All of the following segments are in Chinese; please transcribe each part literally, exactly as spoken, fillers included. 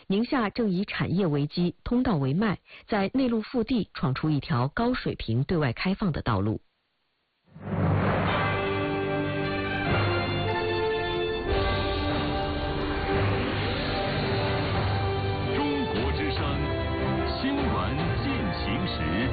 宁夏正以产业为基，通道为脉，在内陆腹地闯出一条高水平对外开放的道路。 中国之声新闻进行时。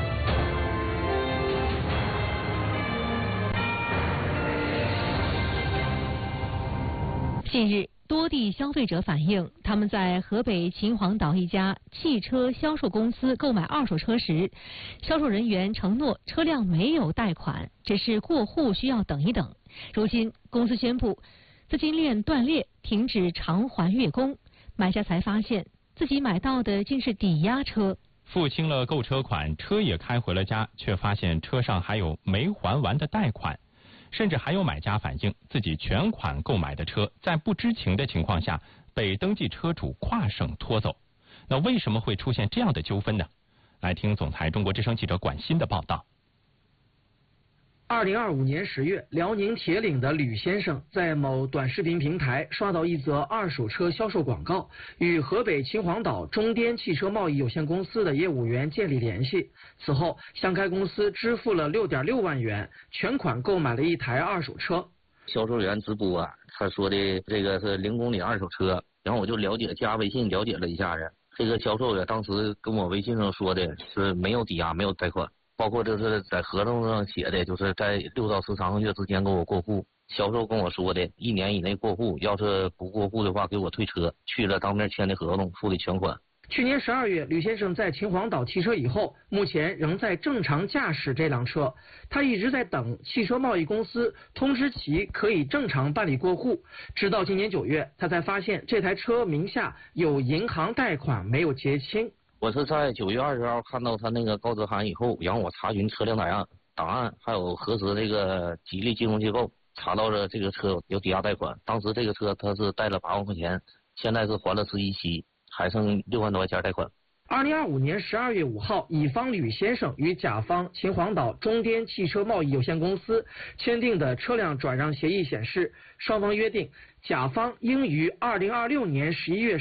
近日，多地消费者反映，他们在河北秦皇岛一家汽车销售公司购买二手车时，销售人员承诺车辆没有贷款，只是过户需要等一等。如今，公司宣布资金链断裂，停止偿还月供，买家才发现自己买到的竟是抵押车。 付清了购车款，车也开回了家，却发现车上还有没还完的贷款。甚至还有买家反映，自己全款购买的车在不知情的情况下被登记车主跨省拖走。那为什么会出现这样的纠纷呢？来听总裁中国之声记者管鑫的报道。 二零二五年十月，辽宁铁岭的吕先生在某短视频平台刷到一则二手车销售广告，与河北秦皇岛中颠汽车贸易有限公司的业务员建立联系。此后，向该公司支付了六点六万元，全款购买了一台二手车。 销售员直播啊，他说的这个是零公里二手车，然后我就了解加微信了解了一下子，这个销售员当时跟我微信上说的是没有抵押，没有贷款。包括这是在合同上写的，就是在六到十三个月之间给我过户。销售跟我说的，一年以内过户，要是不过户的话，给我退车。去了当面签的合同，付的全款。 去年十二月，吕先生在秦皇岛提车以后，目前仍在正常驾驶这辆车。他一直在等汽车贸易公司通知其可以正常办理过户，直到今年九月，他才发现这台车名下有银行贷款没有结清。 我是在九月二十号看到他那个告知函以后，然后我查询车辆档案、档案，还有核实这个吉利金融机构，查到了这个车有抵押贷款。当时这个车他是贷了八万块钱，现在是还了十一期，还剩六万多块钱贷款。 二零二五年十二月五号，乙方吕先生与甲方秦皇岛中颠汽车贸易有限公司签订的车辆转让协议显示，双方约定，甲方应于二零二六年十一月